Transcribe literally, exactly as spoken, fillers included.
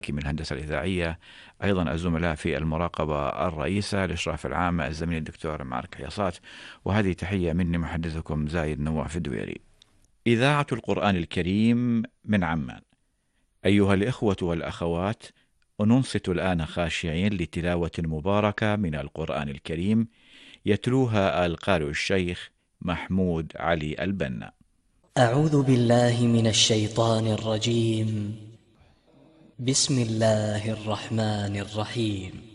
من الهندسة الإذاعية، أيضا الزملاء في المراقبة الرئيسة، الإشراف العام، الزميل الدكتور معرك حياصات، وهذه تحية مني محدثكم زايد نواف الدويري. إذاعة القرآن الكريم من عمان. أيها الإخوة والأخوات، ننصت الآن خاشعين لتلاوة مباركة من القرآن الكريم يتلوها القارئ الشيخ محمود علي البنا. أعوذ بالله من الشيطان الرجيم. بسم الله الرحمن الرحيم.